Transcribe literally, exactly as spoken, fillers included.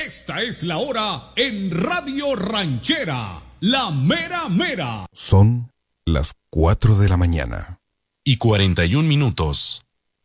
Esta es la hora en Radio Ranchera, la mera mera. Son las cuatro de la mañana. Y cuarenta y un minutos.